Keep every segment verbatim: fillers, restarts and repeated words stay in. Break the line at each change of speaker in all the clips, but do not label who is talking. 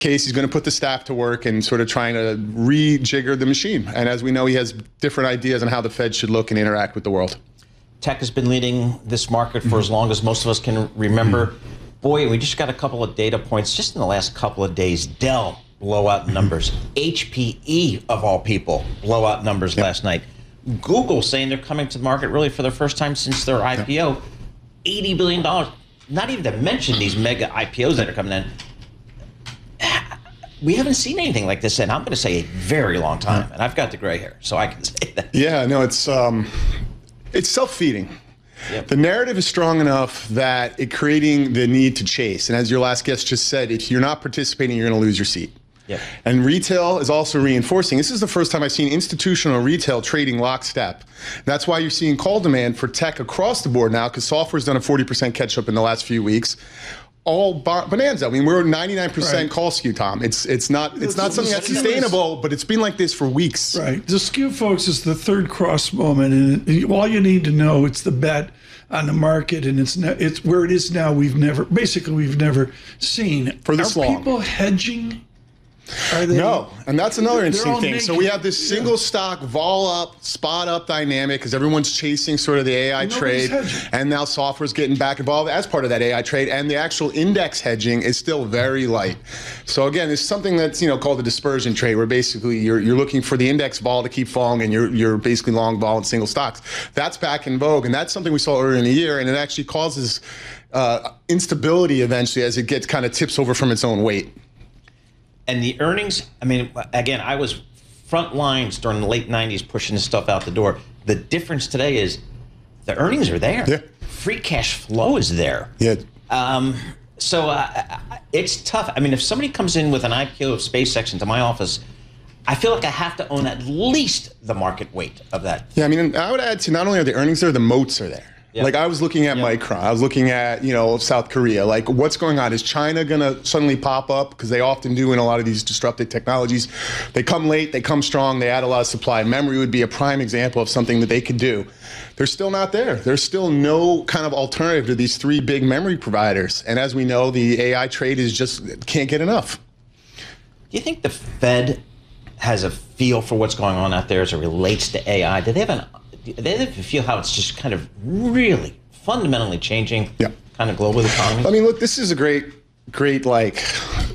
case, he's going to put the staff to work and sort of trying to rejigger the machine. And as we know, he has different ideas on how the Fed should look and interact with the world.
Tech has been leading this market for as long as most of us can remember. Boy, we just got a couple of data points just in the last couple of days. Dell, blowout numbers. H P E, of all people, blowout numbers yep. last night. Google saying they're coming to the market really for the first time since their I P O. eighty billion dollars. Not even to mention these mega I P Os that are coming in. We haven't seen anything like this in, I'm going to say, a very long time. And I've got the gray hair, so I can say that.
Yeah, no, it's um, it's self-feeding. Yep. The narrative is strong enough that it's creating the need to chase. And as your last guest just said, if you're not participating, you're going to lose your seat.
Yep.
And retail is also reinforcing. This is the first time I've seen institutional retail trading lockstep. That's why you're seeing call demand for tech across the board now, because software's done a forty percent catch up in the last few weeks. All bonanza. I mean, we're ninety-nine percent right. call skew, Tom. It's it's not it's not something that's sustainable, but it's been like this for weeks.
Right. The skew, folks, is the third cross moment, and all you need to know, it's the bet on the market, and it's ne- it's where it is now. We've never, basically, we've never seen
for this
Are
long.
People hedging? Are they,
no, and that's another interesting thing.
Naked.
So we have this single yeah. stock, vol up, spot up dynamic because everyone's chasing sort of the A I
Nobody's
trade,
hedging.
And now software's getting back involved as part of that A I trade, and the actual index hedging is still very light. So again, it's something that's you know called the dispersion trade, where basically you're you're looking for the index vol to keep falling, and you're you're basically long vol in single stocks. That's back in vogue, and that's something we saw earlier in the year, and it actually causes uh, instability eventually as it gets kind of tips over from its own weight.
And the earnings, I mean, again, I was front lines during the late nineties pushing this stuff out the door. The difference today is the earnings are there.
Yeah.
Free cash flow is there.
Yeah.
Um, so uh, it's tough. I mean, if somebody comes in with an I P O of SpaceX into my office, I feel like I have to own at least the market weight of that.
Yeah, I mean, I would add to not only are the earnings there, the moats are there. Yep. Like I was looking at yep. Micron, I was looking at, you know, South Korea. Like what's going on? Is China going to suddenly pop up? Because they often do in a lot of these disruptive technologies. They come late, they come strong, they add a lot of supply. Memory would be a prime example of something that they could do. They're still not there. There's still no kind of alternative to these three big memory providers. And as we know, the A I trade is just can't get enough.
Do you think the Fed has a feel for what's going on out there as it relates to A I? Do they have an They have to feel how it's just kind of really fundamentally changing
yeah.
kind of global economy?
I mean, look, this is a great, great like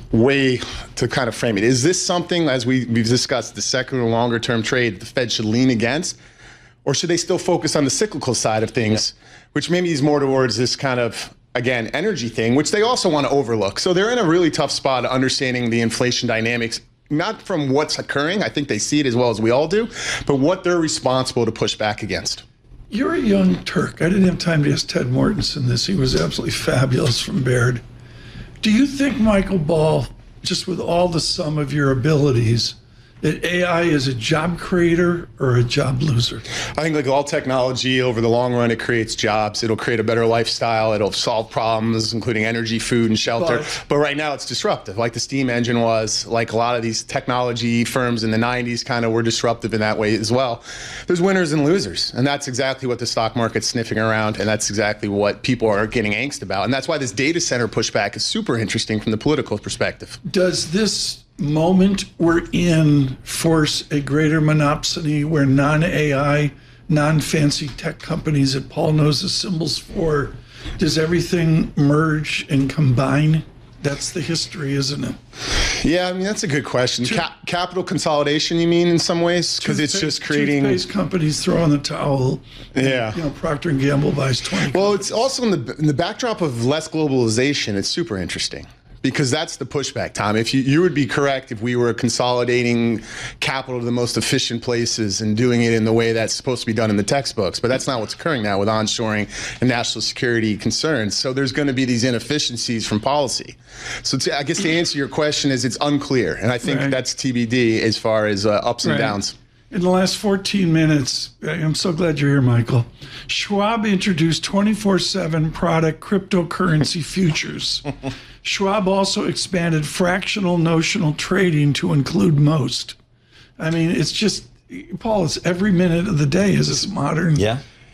way to kind of frame it. Is this something, as we, we've discussed, the secular longer term trade the Fed should lean against? Or should they still focus on the cyclical side of things, yeah. which maybe is more towards this kind of, again, energy thing, which they also want to overlook. So they're in a really tough spot of understanding the inflation dynamics, not from what's occurring, I think they see it as well as we all do, but what they're responsible to push back against.
You're a young Turk. I didn't have time to ask Ted Mortensen this. He was absolutely fabulous from Baird. Do you think, Michael Ball, just with all the sum of your abilities, that A I is a job creator or a job loser?
I think like all technology, over the long run, it creates jobs. It'll create a better lifestyle. It'll solve problems, including energy, food, and shelter. But, but right now, it's disruptive, like the steam engine was, like a lot of these technology firms in the nineties kind of were disruptive in that way as well. There's winners and losers, and that's exactly what the stock market's sniffing around, and that's exactly what people are getting angst about. And that's why this data center pushback is super interesting from the political perspective.
Does this moment we're in force a greater monopsony where non-A I, non-fancy tech companies that Paul knows the symbols for, does everything merge and combine? That's the history, isn't it?
Yeah, I mean, that's a good question. Cap- capital consolidation, you mean, in some ways? Because it's just creating...
Toothpaste companies throw in the towel.
Yeah.
And, you know, Procter and Gamble buys twenty
Well,
companies.
It's also in the, in the backdrop of less globalization, it's super interesting. Because that's the pushback, Tom. If you, you would be correct if we were consolidating capital to the most efficient places and doing it in the way that's supposed to be done in the textbooks. But that's not what's occurring now with onshoring and national security concerns. So there's going to be these inefficiencies from policy. So to, I guess to answer your question is it's unclear. And I think right. that's T B D as far as uh, ups and
right.
downs.
In the last fourteen minutes, I'm so glad you're here, Michael. Schwab introduced twenty-four seven product cryptocurrency futures. Schwab also expanded fractional notional trading to include most. I mean, it's just, Paul, it's every minute of the day is this modern.
Yeah.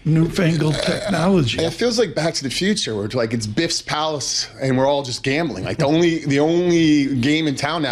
newfangled technology.
It feels like Back to the Future, where it's like it's Biff's palace and we're all just gambling. Like the only the only game in town now